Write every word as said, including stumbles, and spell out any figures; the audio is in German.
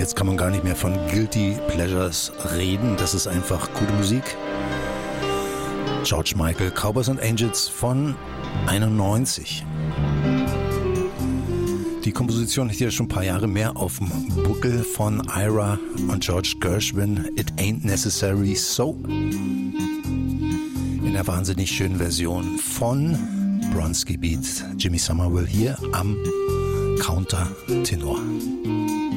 Jetzt kann man gar nicht mehr von Guilty Pleasures reden. Das ist einfach gute Musik. George Michael, Cowboys and Angels von einundneunzig. Die Komposition hat ja schon ein paar Jahre mehr auf dem Buckel von Ira und George Gershwin. It Ain't Necessary So. In der wahnsinnig schönen Version von Bronski Beat. Jimmy Somerville hier am Countertenor.